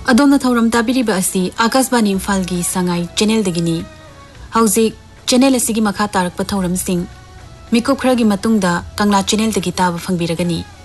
अदोमना थौरम ताबिरिबा असि आकाशवाणी इम्फाल की Sangai channel दगिनी हौजिक channel असिगी मखा तारकपा थौरम सिंह मिकुप खरगी मतुंगदा कंगला चैनल दगी ताबा फंगबिरगनी।